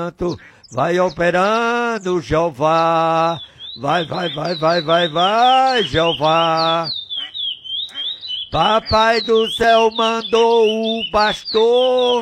Vai operando, Jeová. Vai, Jeová. Papai do céu mandou o pastor